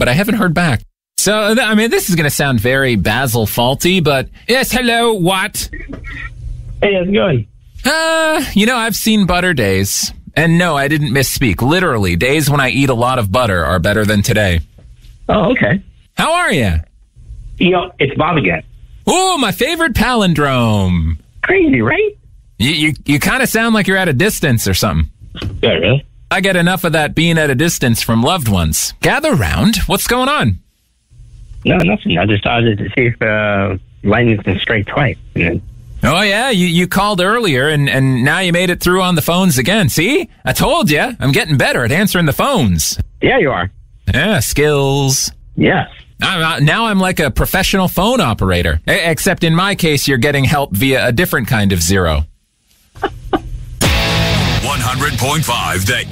but I haven't heard back. So, I mean, this is going to sound very Basil faulty, but yes, hello, what? Hey, how's it going? I've seen butter days. And no, I didn't misspeak. Literally, days when I eat a lot of butter are better than today. Oh, okay. How are you? It's Bob again. Oh, my favorite palindrome. Crazy, right? You kind of sound like you're at a distance or something. Yeah, really? I get enough of that being at a distance from loved ones. Gather round. What's going on? No, nothing. I just started to see if lightning's been straight twice. Oh, yeah? You called earlier, and now you made it through on the phones again. See? I told you. I'm getting better at answering the phones. Yeah, you are. Yeah, skills. Yes. Now I'm like a professional phone operator. Except in my case, you're getting help via a different kind of zero. 100.5 The